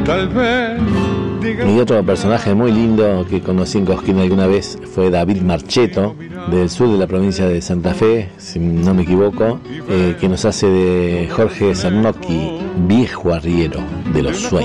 tal vez. Y otro personaje muy lindo que conocí en Cosquín alguna vez fue David Marchetto, del sur de la provincia de Santa Fe, si no me equivoco, que nos hace de Jorge Sarnocchi, viejo arriero de los sueños.